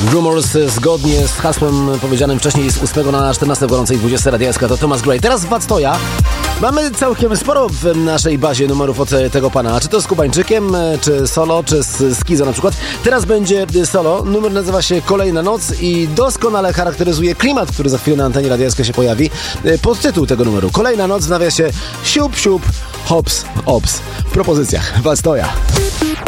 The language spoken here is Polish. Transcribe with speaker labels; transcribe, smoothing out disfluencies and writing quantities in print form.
Speaker 1: Rumors zgodnie z hasłem powiedzianym wcześniej z 8 na 14 w gorącej 20 Radia SK to Thomas Gray. Teraz Władstoja. Mamy całkiem sporo w naszej bazie numerów od tego pana. Czy to z Kubańczykiem, czy solo, czy z Skizo na przykład. Teraz będzie solo. Numer nazywa się Kolejna Noc i doskonale charakteryzuje klimat, który za chwilę na antenie Radia SK się pojawi. Podtytuł tego numeru. Kolejna Noc w nawiasie siup, siup, hops, ops. W propozycjach Władstoja.